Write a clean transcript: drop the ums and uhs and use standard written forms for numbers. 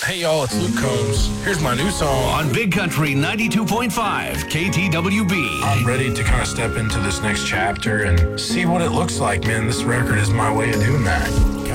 Hey y'all, it's Luke Combs. Here's my new song on Big Country 92.5 KTWB. I'm ready to kind of step into this next chapter and see what it looks like, man. This record is my way of doing that.